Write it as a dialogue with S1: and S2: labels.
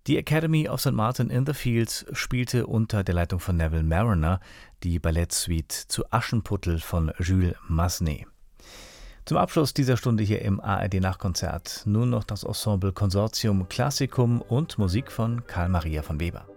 S1: Die Academy of St. Martin in the Fields spielte unter der Leitung von Neville Marriner die Ballettsuite zu Aschenputtel von Jules Massenet. Zum Abschluss dieser Stunde hier im ARD-Nachkonzert nun noch das Ensemble Consortium Classicum und Musik von Carl Maria von Weber.